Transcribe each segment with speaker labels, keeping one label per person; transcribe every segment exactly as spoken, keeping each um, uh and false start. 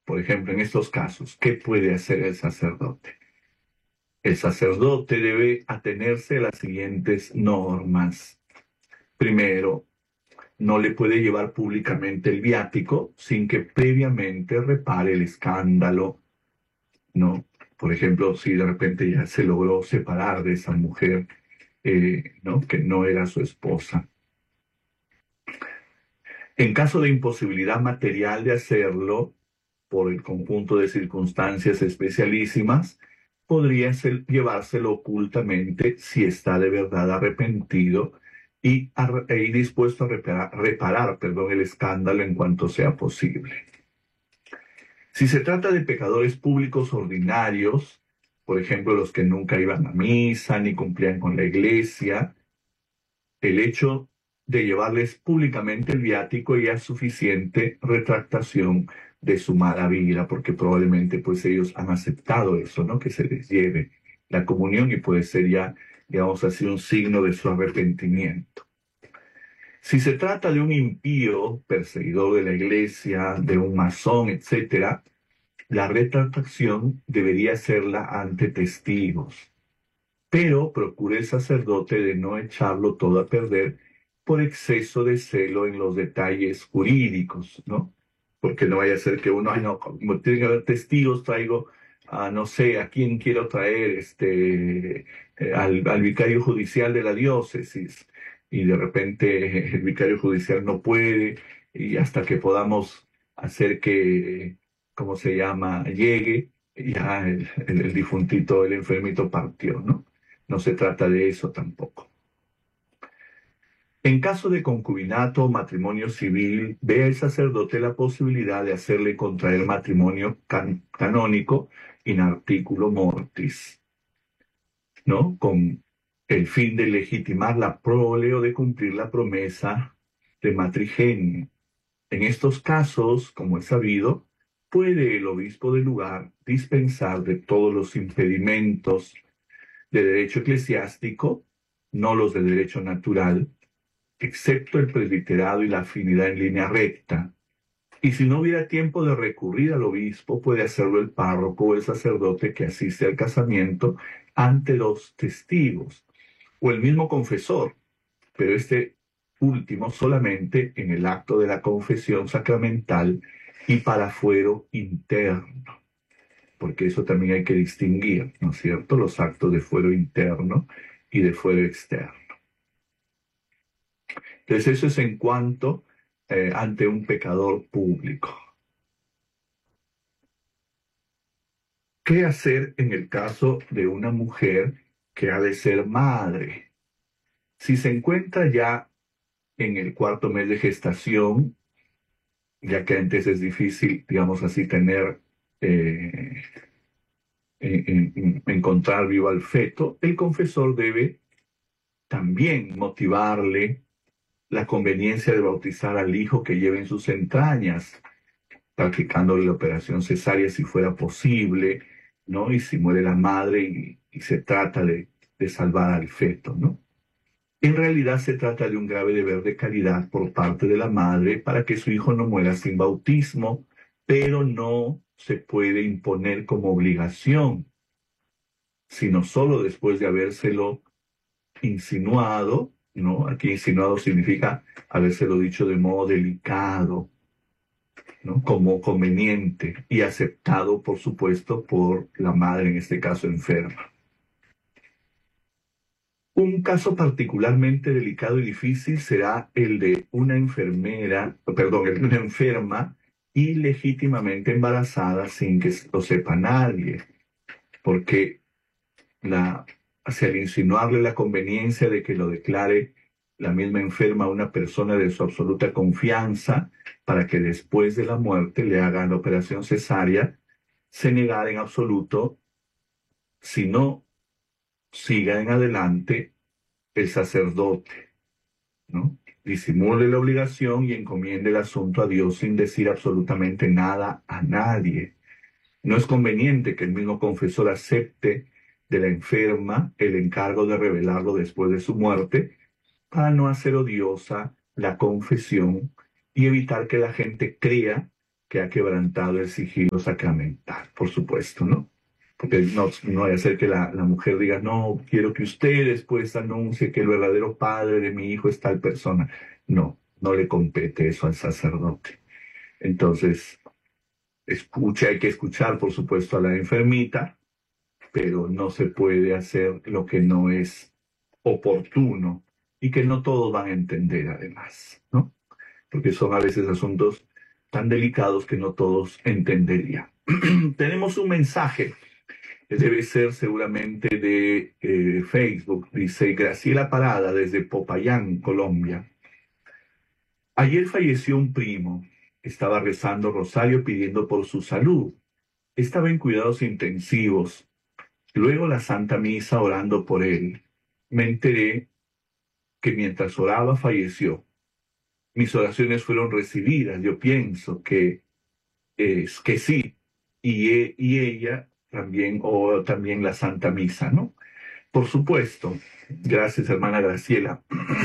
Speaker 1: por ejemplo, en estos casos, ¿qué puede hacer el sacerdote? El sacerdote debe atenerse a las siguientes normas. Primero, no le puede llevar públicamente el viático sin que previamente repare el escándalo, ¿no? Por ejemplo, si de repente ya se logró separar de esa mujer, eh, ¿no? Que no era su esposa. En caso de imposibilidad material de hacerlo, por el conjunto de circunstancias especialísimas, podría ser, llevárselo ocultamente si está de verdad arrepentido y, y dispuesto a reparar, reparar perdón, el escándalo en cuanto sea posible. Si se trata de pecadores públicos ordinarios, por ejemplo, los que nunca iban a misa ni cumplían con la iglesia, el hecho de llevarles públicamente el viático ya es suficiente retractación de su mala vida, porque probablemente pues ellos han aceptado eso, ¿no? Que se les lleve la comunión y puede ser ya, digamos así, un signo de su arrepentimiento. Si se trata de un impío, perseguidor de la iglesia, de un masón, etcétera, la retractación debería hacerla ante testigos. Pero procure el sacerdote de no echarlo todo a perder por exceso de celo en los detalles jurídicos, ¿no? Porque no vaya a ser que uno, ay, no, como tiene que haber testigos, traigo, a, no sé, a quién quiero traer, este, eh, al, al vicario judicial de la diócesis, y de repente el vicario judicial no puede, y hasta que podamos hacer que, ¿cómo se llama?, llegue, ya el, el, el difuntito, el enfermito partió, ¿no? No se trata de eso tampoco. En caso de concubinato o matrimonio civil, ve el sacerdote la posibilidad de hacerle contraer matrimonio can canónico in articulo mortis, ¿no? Con el fin de legitimar la prole o de cumplir la promesa de matrigenio. En estos casos, como es sabido, puede el obispo del lugar dispensar de todos los impedimentos de derecho eclesiástico, no los de derecho natural, excepto el presbiterado y la afinidad en línea recta. Y si no hubiera tiempo de recurrir al obispo, puede hacerlo el párroco o el sacerdote que asiste al casamiento ante los testigos, o el mismo confesor, pero este último solamente en el acto de la confesión sacramental y para fuero interno, porque eso también hay que distinguir, ¿no es cierto?, los actos de fuero interno y de fuero externo. Entonces eso es en cuanto eh, ante un pecador público. ¿Qué hacer en el caso de una mujer que ha de ser madre? Si se encuentra ya en el cuarto mes de gestación, ya que antes es difícil, digamos así, tener, eh, en, en, encontrar vivo al feto, el confesor debe también motivarle la conveniencia de bautizar al hijo que lleva en sus entrañas, practicándole la operación cesárea si fuera posible, ¿no? Y si muere la madre y, y se trata de, de salvar al feto, ¿no? En realidad se trata de un grave deber de caridad por parte de la madre para que su hijo no muera sin bautismo, pero no se puede imponer como obligación, sino solo después de habérselo insinuado, ¿no? Aquí insinuado significa habérselo dicho de modo delicado, ¿no? Como conveniente y aceptado, por supuesto, por la madre, en este caso enferma. Un caso particularmente delicado y difícil será el de una enfermera, perdón, el de una enferma ilegítimamente embarazada sin que lo sepa nadie, porque la, hacia el insinuarle la conveniencia de que lo declare la misma enferma a una persona de su absoluta confianza para que después de la muerte le hagan la operación cesárea, se negara en absoluto, si no siga en adelante el sacerdote, ¿no? Disimule la obligación y encomiende el asunto a Dios sin decir absolutamente nada a nadie. No es conveniente que el mismo confesor acepte de la enferma el encargo de revelarlo después de su muerte para no hacer odiosa la confesión y evitar que la gente crea que ha quebrantado el sigilo sacramental, por supuesto, ¿no? Porque no, no hay hacer que la, la mujer diga, no, quiero que usted después anuncie que el verdadero padre de mi hijo es tal persona. No, no le compete eso al sacerdote. Entonces, escucha, hay que escuchar, por supuesto, a la enfermita, pero no se puede hacer lo que no es oportuno y que no todos van a entender además, ¿no? Porque son a veces asuntos tan delicados que no todos entenderían. Tenemos un mensaje, debe ser seguramente de eh, Facebook, dice Graciela Parada desde Popayán, Colombia. Ayer falleció un primo, estaba rezando rosario pidiendo por su salud, estaba en cuidados intensivos, luego la Santa Misa orando por él. Me enteré que mientras oraba falleció. Mis oraciones fueron recibidas, yo pienso que es que sí, y, e- y ella también, o también la Santa Misa, ¿no? Por supuesto, gracias hermana Graciela.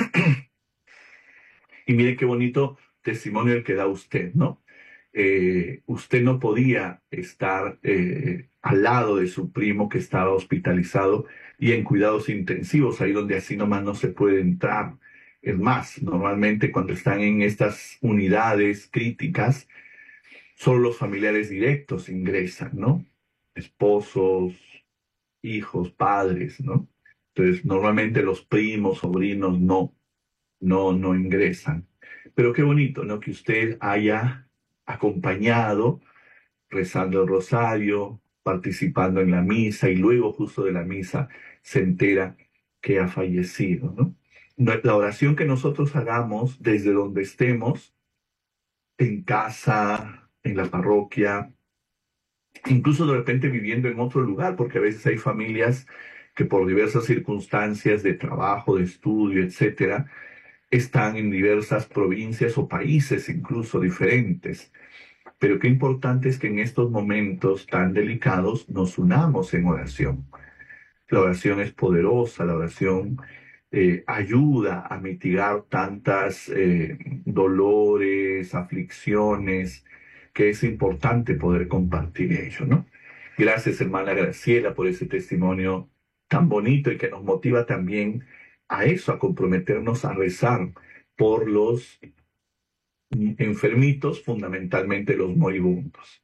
Speaker 1: Y mire qué bonito testimonio el que da usted, ¿no? Eh, usted no podía estar eh, al lado de su primo que estaba hospitalizado y en cuidados intensivos, ahí donde así nomás no se puede entrar. Es más, normalmente cuando están en estas unidades críticas, solo los familiares directos ingresan, ¿no? Esposos, hijos, padres, ¿no? Entonces, normalmente los primos, sobrinos no, no, no ingresan. Pero qué bonito, ¿no? Que usted haya acompañado, rezando el rosario, participando en la misa y luego justo de la misa se entera que ha fallecido, ¿no? No- La oración que nosotros hagamos desde donde estemos, en casa, en la parroquia, incluso de repente viviendo en otro lugar, porque a veces hay familias que por diversas circunstancias de trabajo, de estudio, etcétera, están en diversas provincias o países incluso diferentes. Pero qué importante es que en estos momentos tan delicados nos unamos en oración. La oración es poderosa, la oración eh, ayuda a mitigar tantas eh, dolores, aflicciones, que es importante poder compartir ello, ¿no? Gracias, hermana Graciela, por ese testimonio tan bonito y que nos motiva también a eso, a comprometernos a rezar por los enfermitos, fundamentalmente los moribundos.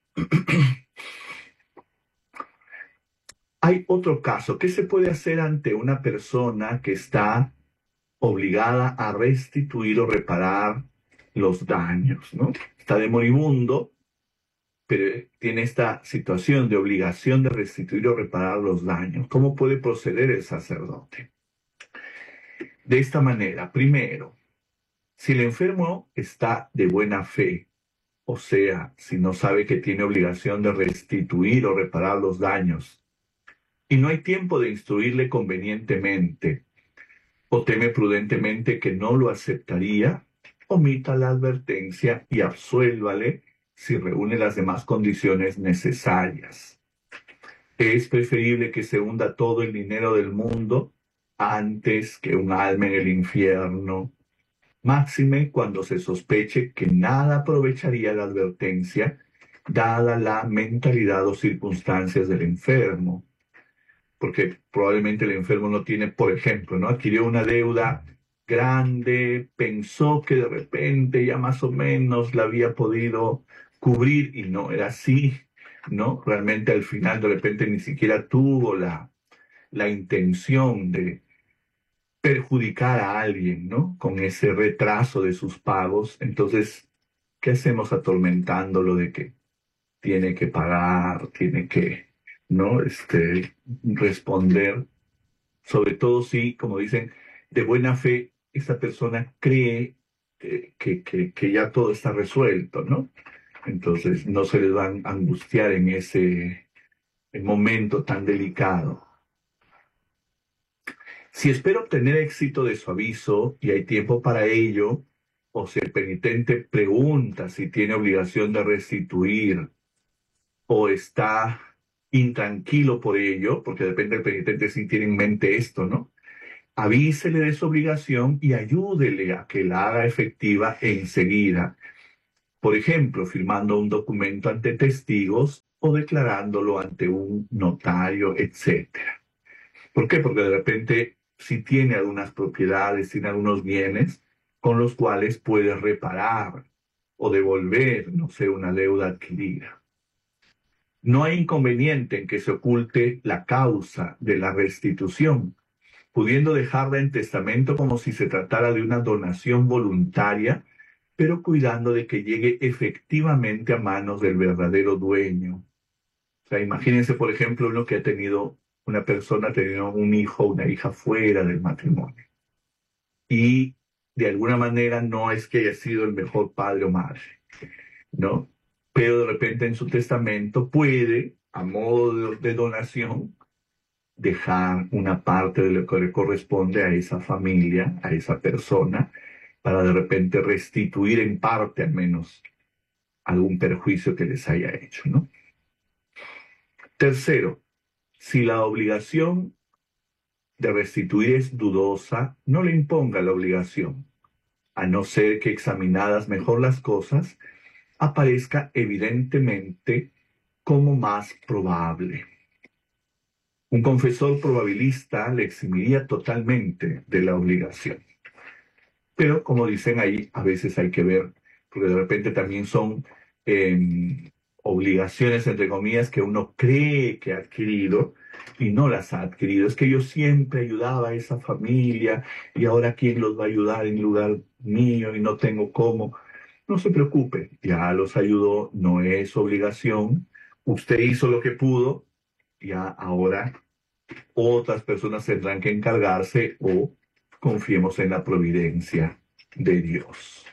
Speaker 1: Hay otro caso. ¿Qué se puede hacer ante una persona que está obligada a restituir o reparar los daños, ¿no? Está de moribundo, pero tiene esta situación de obligación de restituir o reparar los daños. ¿Cómo puede proceder el sacerdote? De esta manera, primero, si el enfermo está de buena fe, o sea, si no sabe que tiene obligación de restituir o reparar los daños, y no hay tiempo de instruirle convenientemente, o teme prudentemente que no lo aceptaría, omita la advertencia y absuélvale si reúne las demás condiciones necesarias. Es preferible que se hunda todo el dinero del mundo antes que un alma en el infierno, máxime cuando se sospeche que nada aprovecharía la advertencia, dada la mentalidad o circunstancias del enfermo, porque probablemente el enfermo no tiene, por ejemplo, ¿no? Adquirió una deuda grande, pensó que de repente ya más o menos la había podido cubrir y no era así, ¿no? Realmente al final de repente ni siquiera tuvo la, la intención de perjudicar a alguien, ¿no? Con ese retraso de sus pagos. Entonces, ¿qué hacemos atormentándolo de que tiene que pagar, tiene que, ¿no? Este, responder, sobre todo si, como dicen, de buena fe, esa persona cree eh, que, que, que ya todo está resuelto, ¿no? Entonces no se les va a angustiar en ese momento tan delicado. Si espera obtener éxito de su aviso y hay tiempo para ello, o si el penitente pregunta si tiene obligación de restituir o está intranquilo por ello, porque depende del penitente si tiene en mente esto, ¿no? Avísele de su obligación y ayúdele a que la haga efectiva enseguida. Por ejemplo, firmando un documento ante testigos o declarándolo ante un notario, etcétera. ¿Por qué? Porque de repente si tiene algunas propiedades, tiene algunos bienes con los cuales puede reparar o devolver, no sé, una deuda adquirida. No hay inconveniente en que se oculte la causa de la restitución, pudiendo dejarla en testamento como si se tratara de una donación voluntaria, pero cuidando de que llegue efectivamente a manos del verdadero dueño. O sea, imagínense, por ejemplo, uno que ha tenido, una persona ha tenido un hijo o una hija fuera del matrimonio. Y de alguna manera no es que haya sido el mejor padre o madre, ¿no? Pero de repente en su testamento puede, a modo de, de donación, dejar una parte de lo que le corresponde a esa familia, a esa persona, para de repente restituir en parte al menos algún perjuicio que les haya hecho, ¿no? Tercero, si la obligación de restituir es dudosa, no le imponga la obligación, a no ser que examinadas mejor las cosas, aparezca evidentemente como más probable. Un confesor probabilista le eximiría totalmente de la obligación. Pero como dicen ahí, a veces hay que ver, porque de repente también son eh, obligaciones, entre comillas, que uno cree que ha adquirido y no las ha adquirido. Es que yo siempre ayudaba a esa familia y ahora ¿quién los va a ayudar en lugar mío y no tengo cómo? No se preocupe, ya los ayudó, no es obligación. Usted hizo lo que pudo, ya ahora otras personas tendrán que encargarse o confiemos en la providencia de Dios.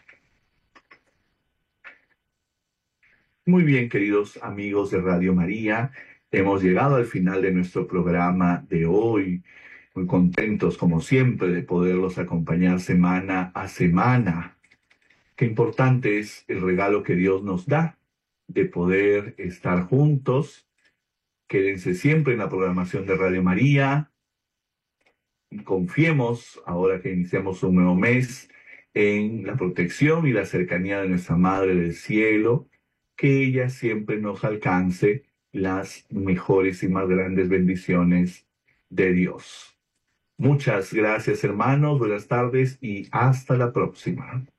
Speaker 1: Muy bien, queridos amigos de Radio María, hemos llegado al final de nuestro programa de hoy. Muy contentos, como siempre, de poderlos acompañar semana a semana. Qué importante es el regalo que Dios nos da de poder estar juntos. Quédense siempre en la programación de Radio María. Confiemos, ahora que iniciamos un nuevo mes, en la protección y la cercanía de nuestra Madre del Cielo, que ella siempre nos alcance las mejores y más grandes bendiciones de Dios. Muchas gracias, hermanos, buenas tardes y hasta la próxima.